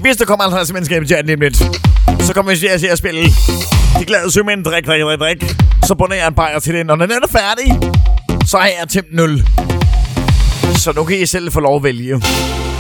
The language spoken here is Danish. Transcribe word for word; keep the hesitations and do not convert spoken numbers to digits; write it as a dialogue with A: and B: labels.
A: Hvis der kommer halvtreds mennesker i chatten lige lidt, så kommer vi til at spille De Glade Sømænd, drik, drik, drik, drik. Så bunder jeg en bajer til det. Når den er færdig, så har jeg tæmt nul. Så nu kan I selv få lov at vælge.